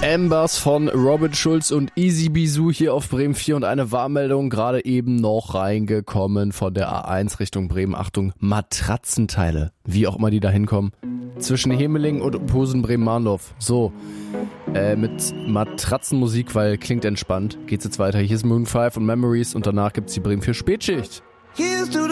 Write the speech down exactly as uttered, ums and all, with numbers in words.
Embers von Robin Schulz und Easy Bisou hier auf Bremen vier und eine Warnmeldung gerade eben noch reingekommen von der A eins Richtung Bremen. Achtung, Matratzenteile, wie auch immer die da hinkommen, zwischen Hemeling und Posen-Bremen-Mahndorf. So, äh, mit Matratzenmusik, weil klingt entspannt, geht's jetzt weiter. Hier ist Moon fünf und Memories und danach gibt's die Bremen vier Spätschicht. Here's to